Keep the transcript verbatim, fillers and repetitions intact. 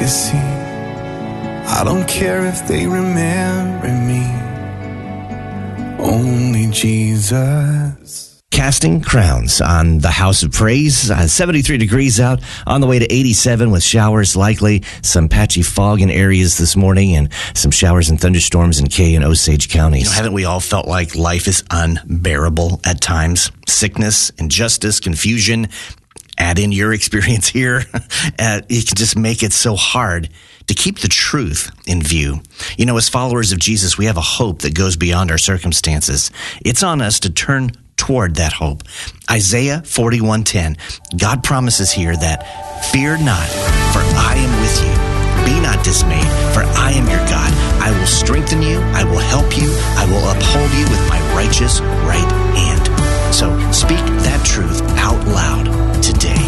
see. I don't care if they remember me. Only Jesus. Casting crowns on the House of Praise. Uh, seventy-three degrees out, on the way to eighty-seven with showers likely, some patchy fog in areas this morning, and some showers and thunderstorms in Kay and Osage counties. You know, haven't we all felt like life is unbearable at times? Sickness, injustice, confusion. Add in your experience here. uh, it can just make it so hard to keep the truth in view. You know, as followers of Jesus, we have a hope that goes beyond our circumstances. It's on us to turn toward that hope. Isaiah forty-one ten. God promises here that, fear not, for I am with you. Be not dismayed, for I am your God. I will strengthen you. I will help you. I will uphold you with my righteous right hand. So speak that truth out loud today.